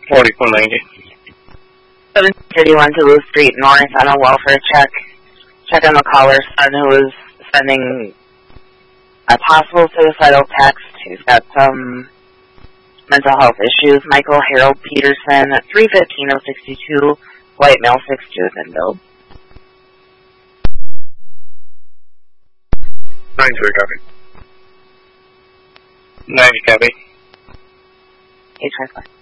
4490. 731 Toulouse Street North on a welfare check. Check on the caller's son who was sending a possible suicidal text. He's got some mental health issues. Michael Harold Peterson, 315-062, white male, 6'2", has been billed. 90 copy. 90 copy. 825.